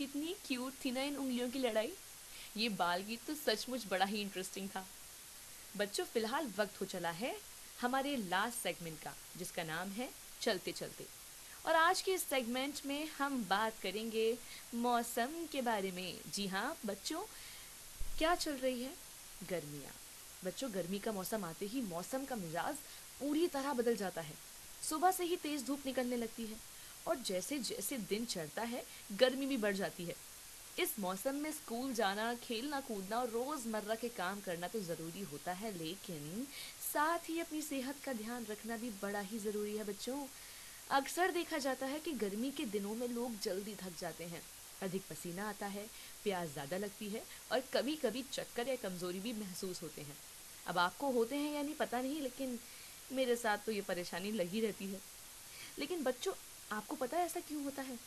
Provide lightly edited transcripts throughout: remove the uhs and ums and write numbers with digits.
कितनी क्यूट थी ना इन उंगलियों की लड़ाई। ये बाल गीत तो सचमुच बड़ा ही इंटरेस्टिंग था। बच्चों, फिलहाल वक्त हो चला है हमारे लास्ट सेगमेंट का, जिसका नाम है चलते चलते। और आज के इस सेगमेंट में हम बात करेंगे मौसम के बारे में। जी हाँ बच्चों, क्या चल रही है? गर्मियाँ। बच्चों, गर्मी का मौसम आते ही मौसम का मिजाज पूरी तरह बदल जाता है। सुबह से ही तेज धूप निकलने लगती है और जैसे जैसे दिन चढ़ता है गर्मी भी बढ़ जाती है। इस मौसम में स्कूल जाना, खेलना कूदना और रोजमर्रा के काम करना तो जरूरी होता है, लेकिन साथ ही अपनी सेहत का ध्यान रखना भी बड़ा ही जरूरी है बच्चों। अक्सर देखा जाता है कि गर्मी के दिनों में लोग जल्दी थक जाते हैं, अधिक पसीना आता है, प्यास ज़्यादा लगती है और कभी कभी चक्कर या कमज़ोरी भी महसूस होते हैं। अब आपको होते हैं या नहीं पता नहीं, लेकिन मेरे साथ तो ये परेशानी लगी रहती है। लेकिन बच्चों, आपको पता है ऐसा क्यों होता है?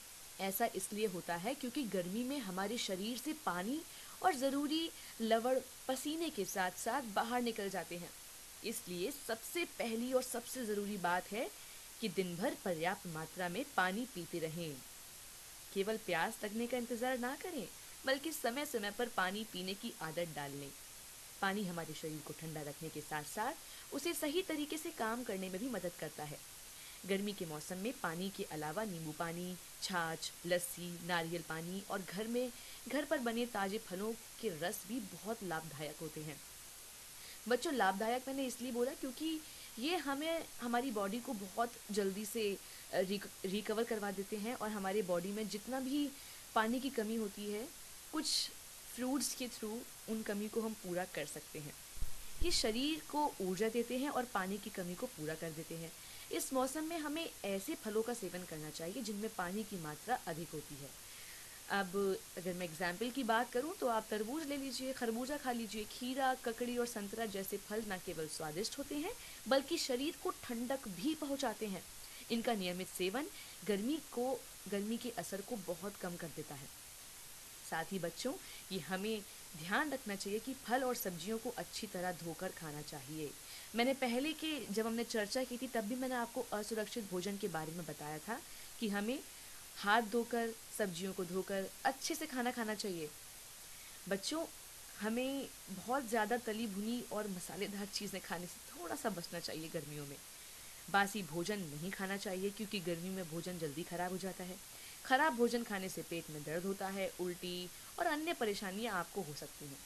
ऐसा इसलिए होता है क्योंकि गर्मी में हमारे शरीर से पानी और ज़रूरी लवण पसीने के साथ साथ बाहर निकल जाते हैं। इसलिए सबसे पहली और सबसे ज़रूरी बात है कि दिन भर पर्याप्त मात्रा में पानी पीते रहें। केवल प्यास लगने का इंतज़ार ना करें, बल्कि समय समय पर पानी पीने की आदत डाल लें। पानी हमारे शरीर को ठंडा रखने के साथ साथ उसे सही तरीके से काम करने में भी मदद करता है। गर्मी के मौसम में पानी के अलावा नींबू पानी, छाछ, लस्सी, नारियल पानी और घर पर बने ताजे फलों के रस भी बहुत लाभदायक होते हैं। बच्चों, लाभदायक मैंने इसलिए बोला क्योंकि ये हमें हमारी बॉडी को बहुत जल्दी से रिकवर करवा देते हैं और हमारे बॉडी में जितना भी पानी की कमी होती है, कुछ फ्रूट्स के थ्रू उन कमी को हम पूरा कर सकते हैं। ये शरीर को ऊर्जा देते हैं और पानी की कमी को पूरा कर देते हैं। इस मौसम में हमें ऐसे फलों का सेवन करना चाहिए जिनमें पानी की मात्रा अधिक होती है। अब अगर मैं एग्जाम्पल की बात करूं तो आप तरबूज ले लीजिए, खरबूजा खा लीजिए। खीरा, ककड़ी और संतरा जैसे फल न केवल स्वादिष्ट होते हैं, बल्कि शरीर को ठंडक भी पहुंचाते हैं। इनका नियमित सेवन गर्मी के असर को बहुत कम कर देता है। साथ ही बच्चों, ये हमें ध्यान रखना चाहिए कि फल और सब्जियों को अच्छी तरह धोकर खाना चाहिए। मैंने पहले के जब हमने चर्चा की थी तब भी मैंने आपको असुरक्षित भोजन के बारे में बताया था कि हमें हाथ धोकर, सब्जियों को धोकर अच्छे से खाना खाना चाहिए। बच्चों, हमें बहुत ज़्यादा तली भुनी और मसालेदार चीज़ें खाने से थोड़ा सा बचना चाहिए गर्मियों में। बासी भोजन नहीं खाना चाहिए क्योंकि गर्मी में भोजन जल्दी खराब हो जाता है। खराब भोजन खाने से पेट में दर्द होता है, उल्टी और अन्य परेशानियां आपको हो सकती हैं।